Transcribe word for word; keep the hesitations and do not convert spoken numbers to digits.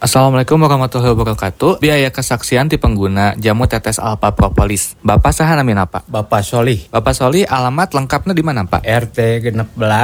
Assalamualaikum warahmatullahi wabarakatuh. Biaya kesaksian ti pengguna jamu tetes alpha propolis. Bapak saha namin apa? Bapak Solih, Bapak Soli, alamat lengkapnya di mana Pak? R T genep belas